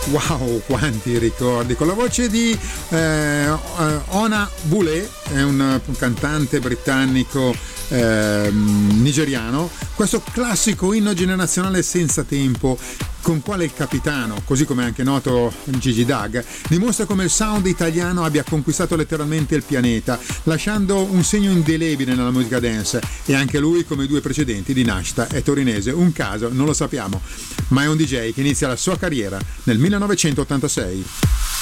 Wow, quanti ricordi! Con la voce di Ona Boulay, è un cantante britannico nigeriano, questo classico inno generazionale senza tempo, con quale il capitano, così come è anche noto Gigi Dag, dimostra come il sound italiano abbia conquistato letteralmente il pianeta, lasciando un segno indelebile nella musica dance, e anche lui, come i due precedenti, di nascita è torinese. Un caso? Non lo sappiamo, ma è un DJ che inizia la sua carriera nel 1986.